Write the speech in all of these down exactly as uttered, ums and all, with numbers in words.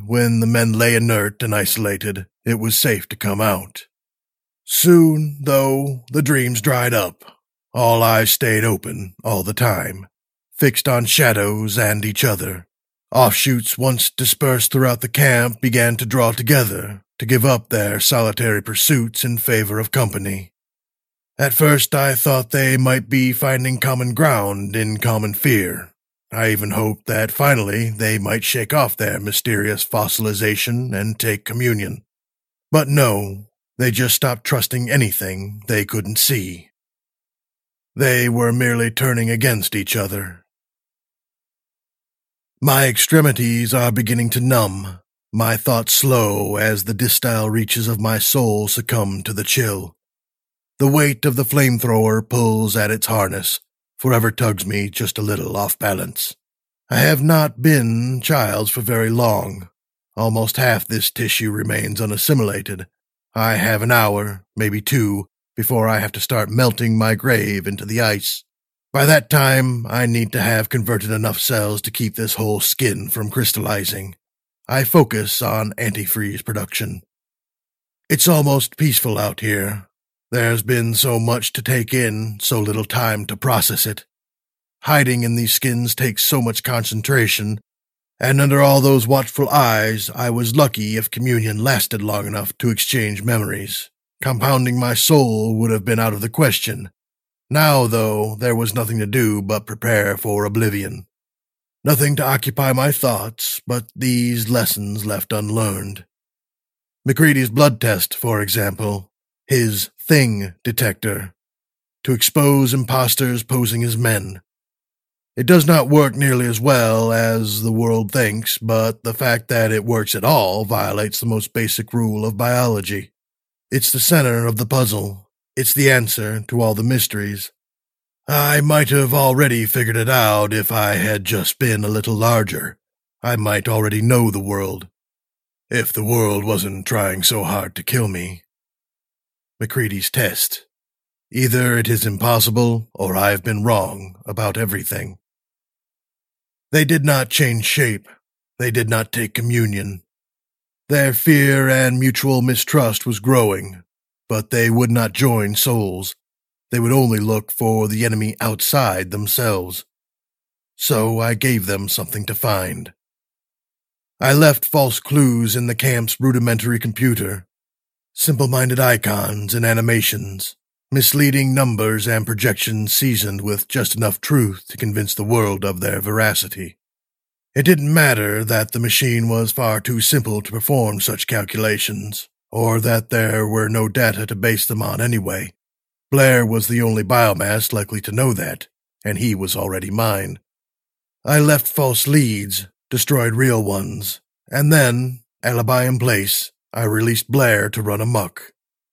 when the men lay inert and isolated, it was safe to come out. Soon, though, the dreams dried up. All eyes stayed open all the time, fixed on shadows and each other. Offshoots once dispersed throughout the camp began to draw together, to give up their solitary pursuits in favor of company. At first I thought they might be finding common ground in common fear. I even hoped that finally they might shake off their mysterious fossilization and take communion. But no, they just stopped trusting anything they couldn't see. They were merely turning against each other. My extremities are beginning to numb, my thoughts slow as the distal reaches of my soul succumb to the chill. The weight of the flamethrower pulls at its harness, forever tugs me just a little off balance. I have not been Childs for very long. Almost half this tissue remains unassimilated. I have an hour, maybe two, before I have to start melting my grave into the ice. By that time, I need to have converted enough cells to keep this whole skin from crystallizing. I focus on antifreeze production. It's almost peaceful out here. There's been so much to take in, so little time to process it. Hiding in these skins takes so much concentration, and under all those watchful eyes, I was lucky if communion lasted long enough to exchange memories. Compounding my soul would have been out of the question. Now, though, there was nothing to do but prepare for oblivion. Nothing to occupy my thoughts but these lessons left unlearned. MacReady's blood test, for example, his thing detector, to expose imposters posing as men. It does not work nearly as well as the world thinks, but the fact that it works at all violates the most basic rule of biology. It's the center of the puzzle. It's the answer to all the mysteries. I might have already figured it out if I had just been a little larger. I might already know the world, if the world wasn't trying so hard to kill me. MacReady's test. Either it is impossible, or I've been wrong about everything. They did not change shape. They did not take communion. Their fear and mutual mistrust was growing, but they would not join souls. They would only look for the enemy outside themselves. So I gave them something to find. I left false clues in the camp's rudimentary computer. Simple-minded icons and animations, misleading numbers and projections seasoned with just enough truth to convince the world of their veracity. It didn't matter that the machine was far too simple to perform such calculations, or that there were no data to base them on anyway. Blair was the only biomass likely to know that, and he was already mine. I left false leads, destroyed real ones, and then, alibi in place, I released Blair to run amok.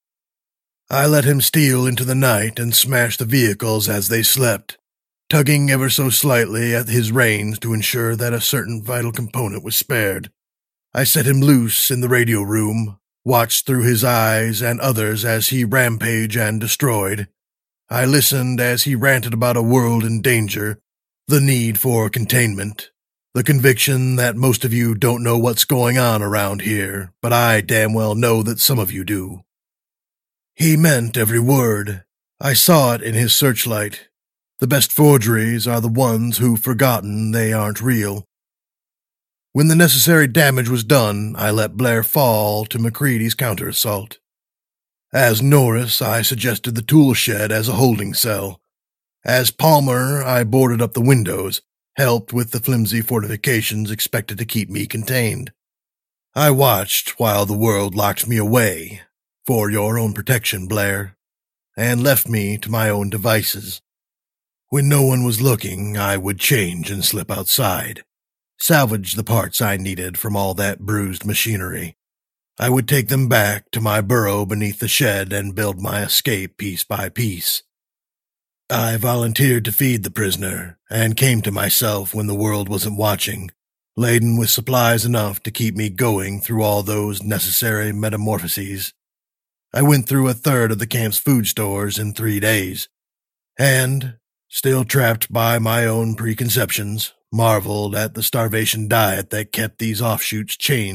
I let him steal into the night and smash the vehicles as they slept, tugging ever so slightly at his reins to ensure that a certain vital component was spared. I set him loose in the radio room, watched through his eyes and others as he rampaged and destroyed. I listened as he ranted about a world in danger, the need for containment, the conviction that most of you don't know what's going on around here, but I damn well know that some of you do. He meant every word. I saw it in his searchlight. The best forgeries are the ones who've forgotten they aren't real. When the necessary damage was done, I let Blair fall to MacReady's counter-assault. As Norris, I suggested the tool shed as a holding cell. As Palmer, I boarded up the windows, helped with the flimsy fortifications expected to keep me contained. I watched while the world locked me away, for your own protection, Blair, and left me to my own devices. When no one was looking, I would change and slip outside, salvage the parts I needed from all that bruised machinery. I would take them back to my burrow beneath the shed and build my escape piece by piece. I volunteered to feed the prisoner, and came to myself when the world wasn't watching, laden with supplies enough to keep me going through all those necessary metamorphoses. I went through a third of the camp's food stores in three days, and, still trapped by my own preconceptions, marveled at the starvation diet that kept these offshoots chained